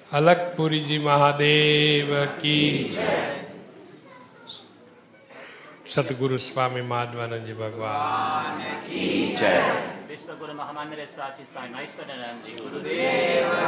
अलकपुरी जी महादेव की, सतगुरु स्वामी माधवानंद जी भगवान की जय। विश्व गुरु महामान्य स्वामी स्वामी महेश्वरानंद जी गुरुदेव